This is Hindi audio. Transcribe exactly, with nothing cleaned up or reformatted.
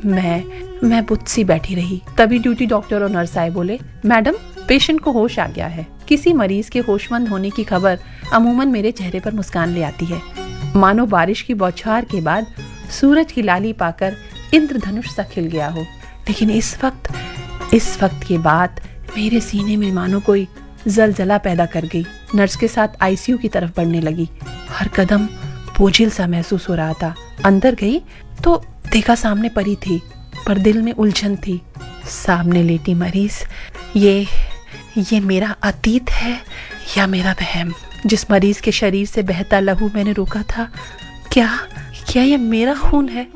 मैं मैं बुत सी बैठी रही। तभी ड्यूटी डॉक्टर और नर्स आए। बोले, मैडम, पेशेंट को होश आ गया है। किसी मरीज के होशमंद होने की खबर अमूमन मेरे चेहरे पर मुस्कान ले आती है, मानो बारिश की बौछार के बाद सूरज की लाली पाकर इंद्रधनुष सा खिल गया हो। लेकिन इस वक्त इस वक्त ये बात मेरे सीने में मानो कोई जलजला पैदा कर गई। नर्स के साथ आईसीयू की तरफ बढ़ने लगी। हर कदम बोझिल सा महसूस हो रहा था। अंदर गई तो देखा सामने परी थी, पर दिल में उलझन थी। सामने लेटी मरीज, ये ये मेरा अतीत है या मेरा वहम? जिस मरीज के शरीर से बहता लहू मैंने रोका था, क्या क्या ये मेरा खून है?